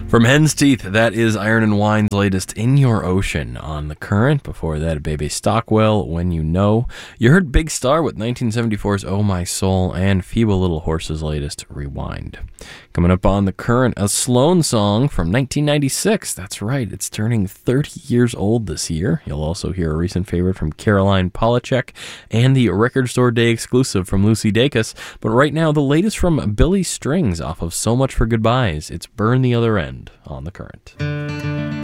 From Hen's Teeth, that is Iron and Wine's latest In Your Ocean on The Current. Before that, Bebe Stockwell, When You Know. You heard Big Star with 1974's Oh My Soul and Feeble Little Horse's latest, Rewind. Coming up on The Current, a Sloan song from 1996. That's right, it's turning 30 years old this year. You'll also hear a recent favorite from Caroline Polachek and the Record Store Day exclusive from Lucy Dacus. But right now, the latest from Billy Strings off of So Much for Goodbyes. It's Burn the Other End on The Current.